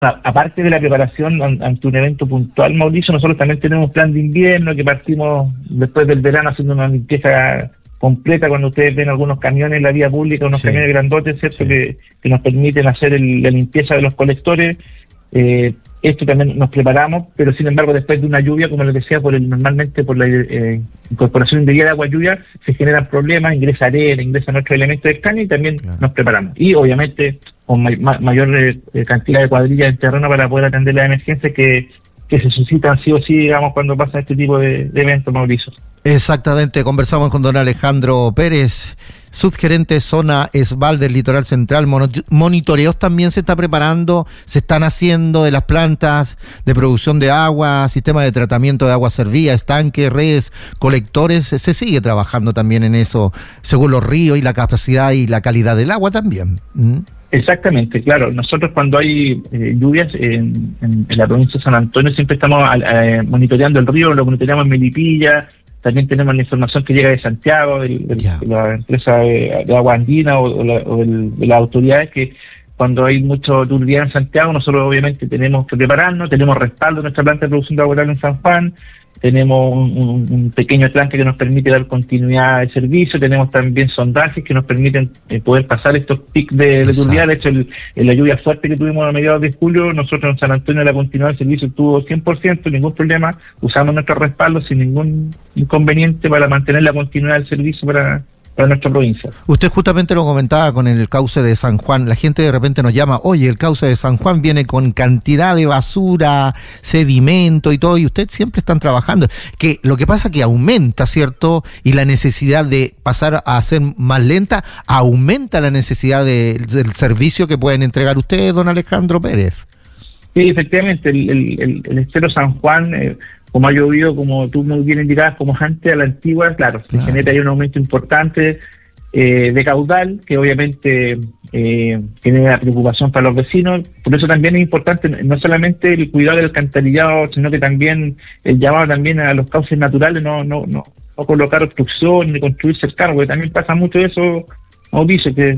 Aparte de la preparación ante un evento puntual, Mauricio, nosotros también tenemos un plan de invierno que partimos después del verano haciendo una limpieza completa. Cuando ustedes ven algunos camiones en la vía pública, unos camiones grandotes, ¿cierto? Que nos permiten hacer la limpieza de los colectores. Esto también nos preparamos, pero sin embargo después de una lluvia, como les decía, normalmente por la incorporación indebida de agua lluvia, se generan problemas, ingresa arena, ingresan otros elementos extraños y también nos preparamos. Y obviamente con mayor cantidad de cuadrillas en terreno para poder atender las emergencias que se suscitan sí o sí, digamos, cuando pasa este tipo de eventos, Mauricio. Exactamente, conversamos con don Alejandro Pérez, subgerente zona ESVAL del Litoral Central. Monitoreos también se está preparando, se están haciendo de las plantas de producción de agua, sistema de tratamiento de agua servida, estanques, redes, colectores. Se sigue trabajando también en eso, según los ríos y la capacidad y la calidad del agua también. Exactamente, claro. Nosotros cuando hay lluvias en la provincia de San Antonio siempre estamos monitoreando el río, lo monitoreamos en Melipilla. También tenemos la información que llega de Santiago, de la empresa de agua andina de las autoridades, que cuando hay mucho turbidez en Santiago, nosotros obviamente tenemos que prepararnos, tenemos respaldo en nuestra planta de producción de agua potable en San Juan, tenemos un pequeño tanque que nos permite dar continuidad al servicio, tenemos también sondajes que nos permiten poder pasar estos picos de turbidez. De hecho, en la lluvia fuerte que tuvimos a mediados de julio, nosotros en San Antonio la continuidad del servicio estuvo 100%, ningún problema, usamos nuestro respaldo sin ningún inconveniente para mantener la continuidad del servicio para nuestra provincia. Usted justamente lo comentaba con el cauce de San Juan. La gente de repente nos llama, oye, el cauce de San Juan viene con cantidad de basura, sedimento y todo, y ustedes siempre están trabajando. Que lo que pasa que aumenta, ¿cierto? Y la necesidad de pasar a ser más lenta, aumenta la necesidad del servicio que pueden entregar ustedes, don Alejandro Pérez. Sí, efectivamente, el estero San Juan, como ha llovido, como tú muy bien indicabas, como antes a la antigua, claro. Se genera ahí un aumento importante de caudal, que obviamente genera preocupación para los vecinos. Por eso también es importante no solamente el cuidado del alcantarillado, sino que también el llamado también a los cauces naturales, no colocar obstrucción ni construir cercanos, porque también pasa mucho eso, Mauricio, que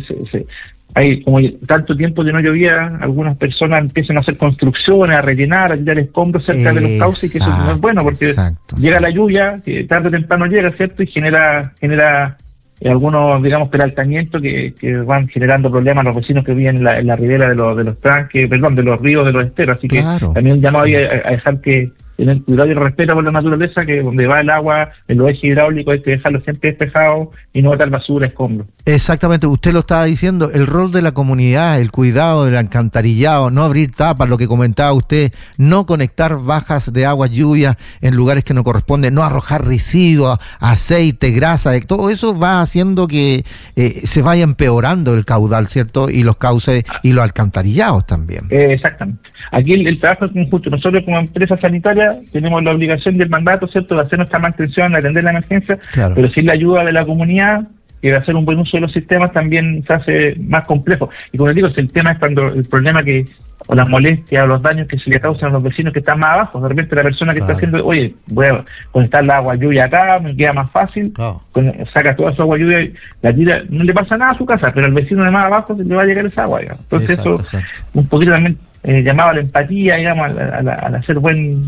hay como tanto tiempo que no llovía, algunas personas empiezan a hacer construcciones, a rellenar, a tirar escombros cerca de los cauces, y que eso no es bueno, porque llega la lluvia, que tarde o temprano llega, ¿cierto? Y genera algunos, digamos, peraltamientos que van generando problemas a los vecinos que viven en la ribera de los tranques, de los ríos, de los esteros. Así que también llamado ahí a dejar que tener cuidado y respeto por la naturaleza, que donde va el agua, en los ejes hidráulicos, hay que dejarlo siempre despejado y no botar basura, escombros. Exactamente, usted lo estaba diciendo, el rol de la comunidad, el cuidado del alcantarillado, no abrir tapas, lo que comentaba usted, no conectar bajas de agua, lluvia en lugares que no corresponden, no arrojar residuos, aceite, grasa, todo eso va haciendo que se vaya empeorando el caudal, ¿cierto? Y los cauces y los alcantarillados también. Exactamente. Aquí el trabajo es conjunto. Nosotros como empresa sanitaria tenemos la obligación del mandato, ¿cierto?, de hacer nuestra mantención, de atender la emergencia, pero sin la ayuda de la comunidad y de hacer un buen uso de los sistemas también se hace más complejo. Y como les digo, el tema es cuando el problema o las molestias o los daños que se le causan a los vecinos que están más abajo. De repente la persona que está haciendo, oye, voy a conectar la agua lluvia acá, me queda más fácil, saca toda su agua lluvia, la tira, no le pasa nada a su casa, pero al vecino de más abajo le va a llegar esa agua, digamos. Entonces un poquito también llamaba a la empatía, digamos, al hacer buenos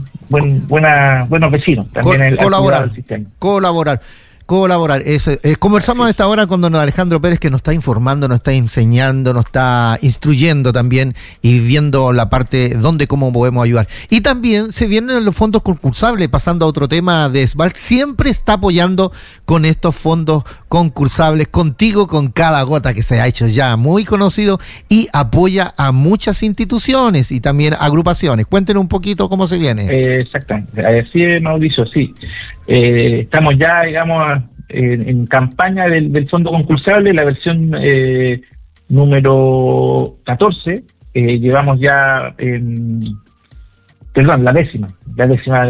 vecinos, también colaborar, el sistema. Colaborar. Conversamos a esta hora con don Alejandro Pérez, que nos está informando, nos está enseñando, nos está instruyendo también y viendo la parte donde, cómo podemos ayudar. Y también se vienen los fondos concursables, pasando a otro tema de ESVAL, siempre está apoyando con estos fondos concursables, contigo con cada gota, que se ha hecho ya muy conocido y apoya a muchas instituciones y también agrupaciones. Cuéntenos un poquito cómo se viene. Exactamente, así es, Mauricio, sí. Estamos ya, digamos, en campaña del fondo concursable, la versión número 14, llevamos ya, la décima, la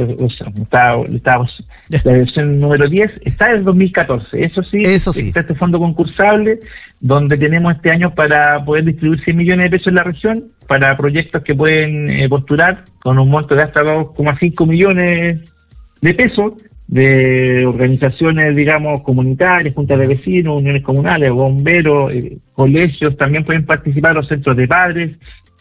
versión número 10, está en el 2014, eso sí, está este fondo concursable, donde tenemos este año para poder distribuir 100 millones de pesos en la región, para proyectos que pueden postular con un monto de hasta 2,5 millones de pesos, de organizaciones, digamos, comunitarias, juntas de vecinos, uniones comunales, bomberos, colegios, también pueden participar los centros de padres,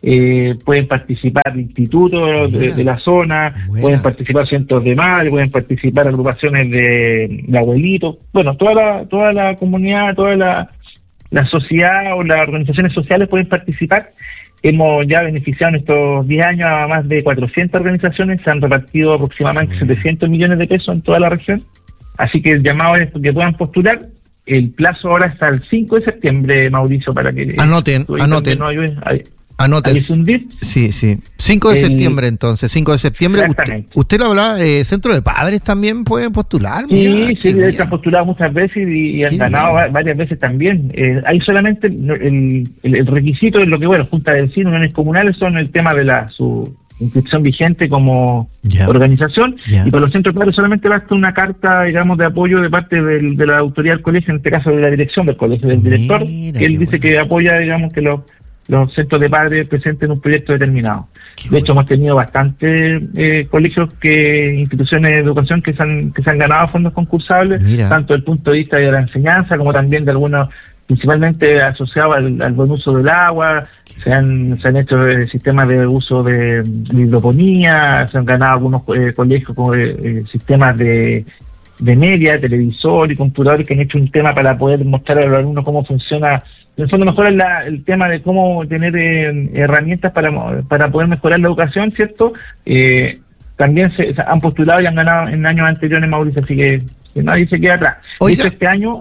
pueden participar institutos de la zona, pueden participar centros de madre, pueden participar agrupaciones de abuelitos, bueno, toda la comunidad, toda la sociedad o las organizaciones sociales pueden participar. Hemos ya beneficiado en estos 10 años a más de 400 organizaciones, se han repartido aproximadamente 700 millones de pesos en toda la región, así que el llamado es que puedan postular. El plazo ahora está el 5 de septiembre, Mauricio, para que... Anoten. Anoten. Sí. 5 de septiembre, entonces. 5 de septiembre. Usted lo hablaba, Centro de Padres también pueden postular. Mira, sí, han postulado muchas veces y han ganado varias veces también. Hay solamente el requisito de lo que, Junta de Vecinos, uniones comunales, son el tema de su inscripción vigente como organización, y para los centros de padres solamente basta una carta, digamos, de apoyo de parte de la autoridad del colegio, en este caso de la dirección del colegio, del director, que él dice que apoya, digamos, que los centros de padres presenten un proyecto determinado. De hecho, hemos tenido bastantes colegios, instituciones de educación que se han ganado fondos concursables, tanto desde el punto de vista de la enseñanza como también de algunos, principalmente asociados al buen uso del agua. Se han hecho sistemas de uso de hidroponía, se han ganado algunos colegios con sistemas de media, televisor y computadores, que han hecho un tema para poder mostrar a los alumnos cómo funciona. En el fondo mejora el tema de cómo tener herramientas para poder mejorar la educación, ¿cierto? También se han postulado y han ganado en años anteriores, Mauricio, así que nadie se queda atrás. De hecho, este año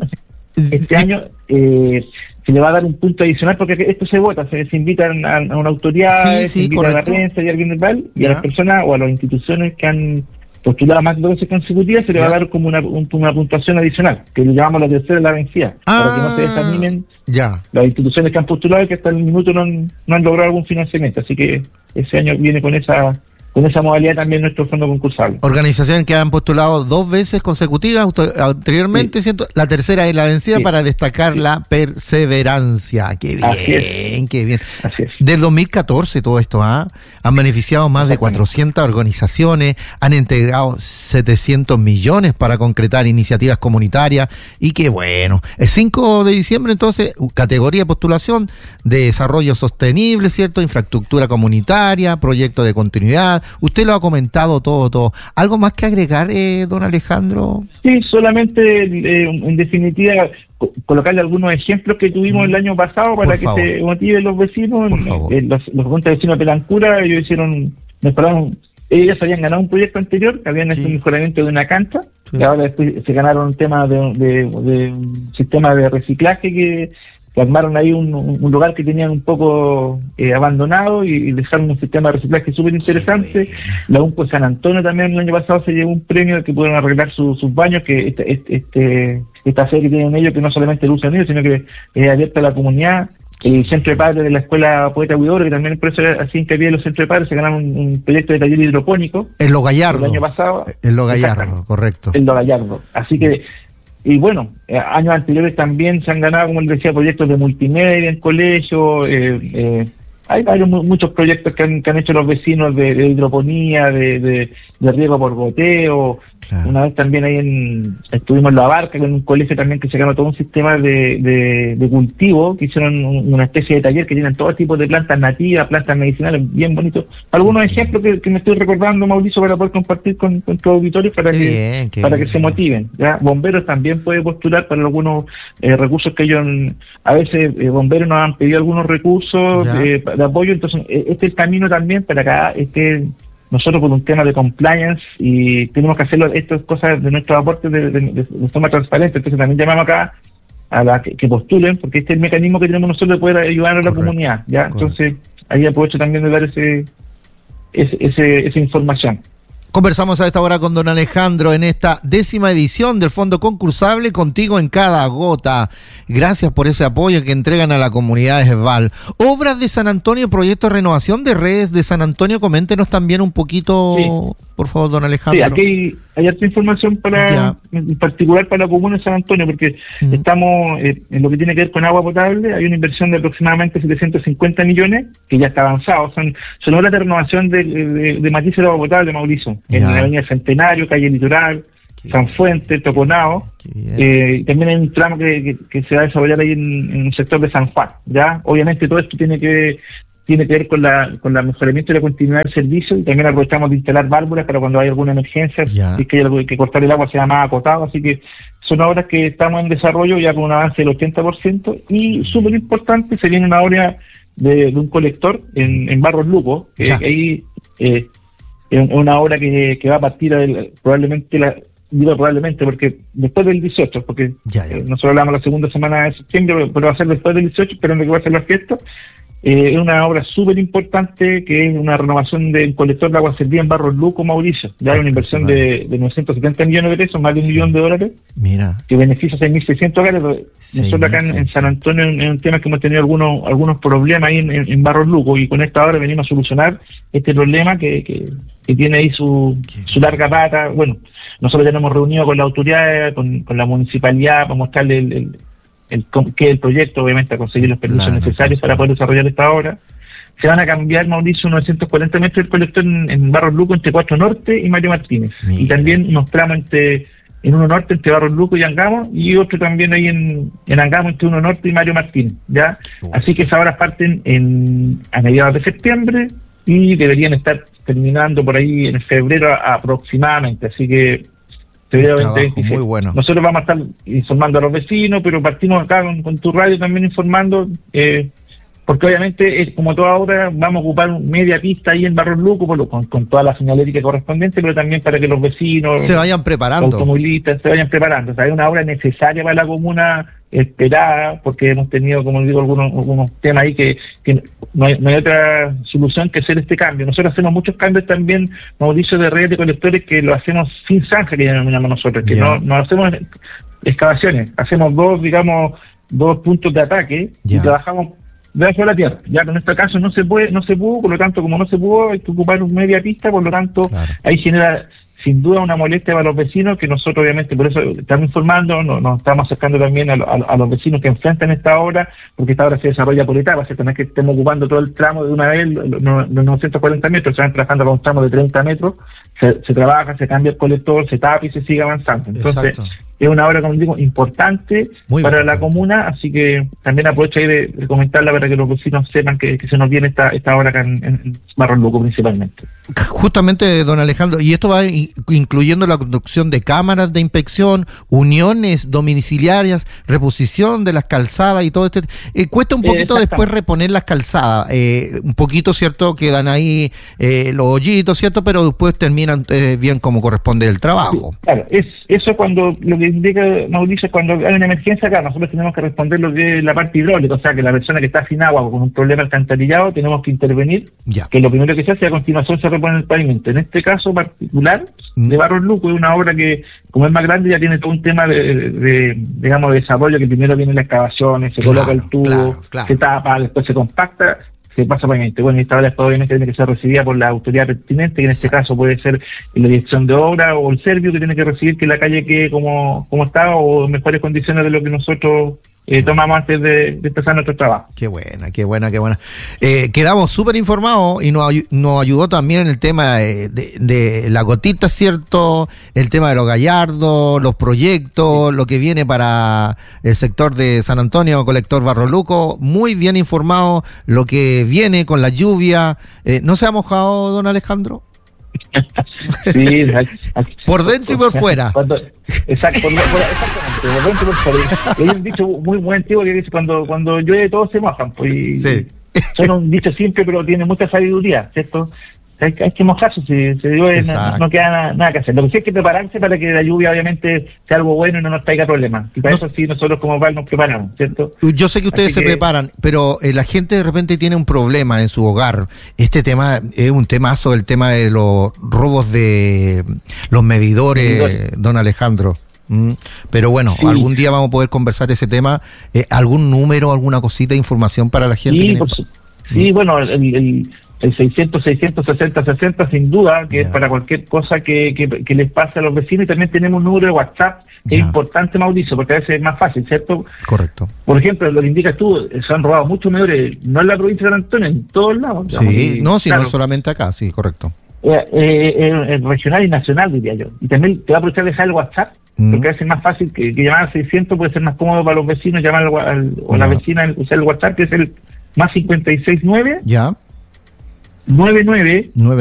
se le va a dar un punto adicional, porque esto se vota, se invitan a una autoridad, se invita a la prensa y a alguien verbal, y a las personas o a las instituciones que han postulado más de 2 veces consecutivas, se le va a dar como una puntuación adicional, que le llamamos la tercera de la vencida, para que no se desanimen las instituciones que han postulado y que hasta el minuto no han logrado algún financiamiento. Así que ese año viene con esa modalidad también nuestro fondo concursable. Organizaciones que han postulado 2 veces consecutivas anteriormente, ¿cierto? La tercera es la vencida, para destacar la perseverancia. ¡Qué bien, qué bien! Así es. Del 2014 todo esto, han beneficiado más de 400 organizaciones, han entregado 700 millones para concretar iniciativas comunitarias, y qué bueno. El 5 de diciembre, entonces, categoría de postulación de desarrollo sostenible, ¿cierto? Infraestructura comunitaria, proyecto de continuidad. Usted lo ha comentado todo. ¿Algo más que agregar, don Alejandro? Sí, solamente en definitiva colocarle algunos ejemplos que tuvimos el año pasado para que se motiven los vecinos. Los juntas de vecinos de Pelancura, ellos ellos habían ganado un proyecto anterior, que habían hecho un mejoramiento de una cancha, y ahora después se ganaron un tema de un sistema de reciclaje que armaron ahí un lugar que tenían un poco abandonado, y dejaron un sistema de reciclaje súper interesante. La UNCO San Antonio también el año pasado se llevó un premio que pudieron arreglar sus baños, que esta sede que tienen ellos, que no solamente lo usan ellos, sino que es abierta a la comunidad. El centro de padres de la escuela Poeta Huidobro, que también por eso así hincapié de los centros de padres, se ganaron un proyecto de taller hidropónico en Lo Gallardo, el año pasado. En Lo Gallardo, correcto. En Lo Gallardo. Así que, y bueno, años anteriores también se han ganado, como les decía, proyectos de multimedia en colegio. Hay muchos proyectos que han hecho los vecinos de hidroponía, de riego por goteo. Una vez también estuvimos en La Barca, con un colegio también que se ganó todo un sistema de cultivo, que hicieron una especie de taller que tienen todo tipo de plantas nativas, plantas medicinales, bien bonitos. Algunos ejemplos que me estoy recordando, Mauricio, para poder compartir con tu auditorio, para que se motiven. ¿Ya? Bomberos también puede postular para algunos recursos que ellos, a veces bomberos nos han pedido algunos recursos de apoyo. Entonces este es el camino también para acá, nosotros por un tema de compliance, y tenemos que hacerlo estas cosas de nuestros aportes de forma transparente. Entonces también llamamos acá a la que postulen, porque este es el mecanismo que tenemos nosotros de poder ayudar a la comunidad. ¿Ya? Entonces ahí aprovecho también de dar esa información. Conversamos a esta hora con don Alejandro en esta 10ª edición del Fondo Concursable, contigo en cada gota. Gracias por ese apoyo que entregan a la comunidad de Esval. Obras de San Antonio, proyecto de renovación de redes de San Antonio. Coméntenos también un poquito, por favor, don Alejandro. Sí, aquí hay harta información en particular para la comuna de San Antonio, porque estamos en lo que tiene que ver con agua potable. Hay una inversión de aproximadamente 750 millones, que ya está avanzado. Son obras de renovación de matices de agua potable, Mauricio, en la avenida Centenario, calle Litoral, San Fuente, Toconao. También hay un tramo que se va a desarrollar ahí en el sector de San Juan. ¿Ya? Obviamente todo esto tiene que tiene que ver con el mejoramiento de la continuidad del servicio, y también aprovechamos de instalar válvulas para cuando hay alguna emergencia, si es que hay algo que cortar el agua sea más acotado, así que son obras que estamos en desarrollo ya con un avance del 80%, y súper importante, se viene una obra de un colector en Barros Luco, que ahí es una obra que va a partir probablemente porque después del 18, porque nosotros hablamos la segunda semana de septiembre, pero va a ser después del 18, esperando que va a ser la fiesta. Es una obra súper importante, que es una renovación del colector de agua servida en Barros Luco, Mauricio. Ya hay una inversión de 970 millones de pesos, más de $1 millón, mira, que beneficia 6.600 hogares. Nosotros acá en San Antonio es un tema que hemos tenido algunos problemas ahí en Barros Luco, y con esta obra venimos a solucionar este problema que tiene ahí su larga pata. Bueno, nosotros ya nos hemos reunido con la autoridad, con la municipalidad, para mostrarle el proyecto, obviamente, a conseguir los permisos necesarios para poder desarrollar esta obra. Se van a cambiar, Mauricio, 940 metros del colector en Barros Luco entre 4 Norte y Mario Martínez. Mira. Y también unos tramos en 1 Norte entre Barros Luco y Angamo, y otro también ahí en Angamo entre 1 Norte y Mario Martínez, ¿ya? Así que esas obras parten a mediados de septiembre y deberían estar terminando por ahí en febrero aproximadamente, así que muy bueno. Nosotros vamos a estar informando a los vecinos, pero partimos acá con tu radio también informando, porque obviamente, como toda obra, vamos a ocupar media pista ahí en Barros Luco con toda la señalética correspondiente, pero también para que los vecinos se vayan preparando, los automovilistas se vayan preparando. O sea, es una obra necesaria para la comuna, esperada, porque hemos tenido, como digo, algunos temas ahí que no hay otra solución que hacer este cambio. Nosotros hacemos muchos cambios también, Mauricio, de redes de colectores, que lo hacemos sin zanja, que denominamos nosotros, que no hacemos excavaciones, hacemos dos puntos de ataque y trabajamos debajo de la tierra. Ya con este caso no se pudo, por lo tanto, como no se pudo, hay que ocupar media pista, por lo tanto, ahí genera sin duda una molestia para los vecinos, que nosotros obviamente por eso estamos informando, nos estamos acercando también a los vecinos que enfrentan esta obra, porque esta obra se desarrolla por etapas, ¿cierto? No es que estemos ocupando todo el tramo de una vez, los 940 metros, se van trabajando para un tramo de 30 metros, se trabaja, se cambia el colector, se tapa y se sigue avanzando. Entonces, exacto, es una obra, como digo, importante para la comuna, así que también aprovecho ahí de comentarla para que los vecinos sepan que se nos viene esta obra acá en Barros Luco principalmente. Justamente, don Alejandro, y esto va incluyendo la construcción de cámaras de inspección, uniones domiciliarias, reposición de las calzadas y todo este. Cuesta un poquito después reponer las calzadas, un poquito, ¿cierto? Quedan ahí los hoyitos, ¿cierto? Pero después terminan bien como corresponde el trabajo. Sí, claro, eso cuando lo que indica Mauricio, cuando hay una emergencia acá, nosotros tenemos que responder lo que es la parte hidráulica, o sea, que la persona que está sin agua o con un problema alcantarillado, tenemos que intervenir, que lo primero que se hace a continuación se repone el pavimento. En este caso particular de Barros Luco, es una obra que, como es más grande, ya tiene todo un tema de desarrollo, que primero vienen las excavaciones, se coloca el tubo, se tapa, después se compacta, se pasa pavimento. Bueno, esta obra obviamente tiene que ser recibida por la autoridad pertinente, que en este caso puede ser la dirección de obra o el servicio, que tiene que recibir que la calle quede como está o en mejores condiciones de lo que nosotros tomamos antes de empezar nuestro trabajo. Qué buena. Quedamos súper informados y nos ayudó también en el tema de la gotita, ¿cierto? El tema de los gallardos, los proyectos, lo que viene para el sector de San Antonio, colector Barros Luco. Muy bien informado lo que viene con la lluvia. ¿No se ha mojado, don Alejandro? Sí, por dentro y por fuera. Exactamente, por dentro y por fuera. Hay un dicho muy antiguo que dice: cuando llueve todos se mojan, pues. Sí. Son un dicho simple, pero tiene mucha sabiduría, ¿cierto? Hay que mojarse, si se llueve no queda nada que hacer. Lo que sí hay que prepararse para que la lluvia obviamente sea algo bueno y no nos traiga problemas. Y para eso sí nosotros como VAL nos preparamos, ¿cierto? Yo sé que ustedes se preparan, pero la gente de repente tiene un problema en su hogar. Este tema es un temazo, el tema de los robos de los medidores, don Alejandro. Pero bueno, sí, algún día vamos a poder conversar ese tema. ¿Algún número, alguna cosita de información para la gente? Sí, bueno, el 600-660-60 sin duda, que es para cualquier cosa que les pase a los vecinos. Y también tenemos un número de WhatsApp que es importante, Mauricio, porque a veces es más fácil, ¿cierto? Correcto. Por ejemplo, lo que indicas tú, se han robado muchos medidores, no en la provincia de San Antonio, en todos lados. Sí, no solamente acá, sí, correcto. Regional y nacional, diría yo. Y también te va a aprovechar de dejar el WhatsApp, porque a veces es más fácil que llamar al 600, puede ser más cómodo para los vecinos llamar o la vecina usar el WhatsApp, que es el más 569, ya, 99, 99,